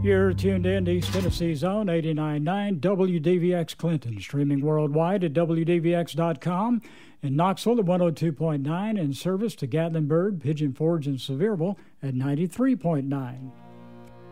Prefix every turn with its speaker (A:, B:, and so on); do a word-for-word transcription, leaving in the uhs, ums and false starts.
A: You're tuned in to East Tennessee Zone eighty-nine point nine W D V X Clinton, streaming worldwide at W D V X dot com. In Knoxville at one oh two point nine, and service to Gatlinburg, Pigeon Forge, and Sevierville at ninety-three point nine.